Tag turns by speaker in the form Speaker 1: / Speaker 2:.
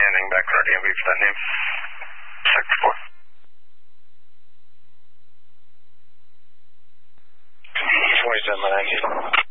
Speaker 1: anything back for our DMV for that name. Sector 4. East 27 by 19.